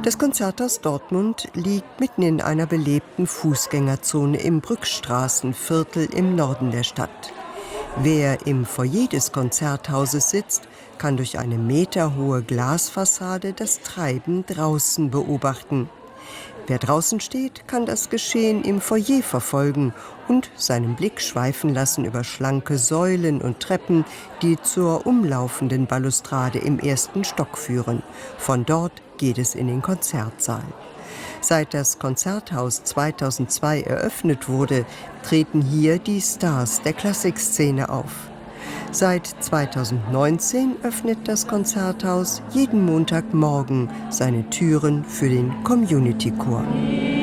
Das Konzerthaus Dortmund liegt mitten in einer belebten Fußgängerzone im Brückstraßenviertel im Norden der Stadt. Wer im Foyer des Konzerthauses sitzt, kann durch eine meterhohe Glasfassade das Treiben draußen beobachten. Wer draußen steht, kann das Geschehen im Foyer verfolgen und seinen Blick schweifen lassen über schlanke Säulen und Treppen, die zur umlaufenden Balustrade im ersten Stock führen. Von dort geht es in den Konzertsaal. Seit das Konzerthaus 2002 eröffnet wurde, treten hier die Stars der Klassikszene auf. Seit 2019 öffnet das Konzerthaus jeden Montagmorgen seine Türen für den Community Chor.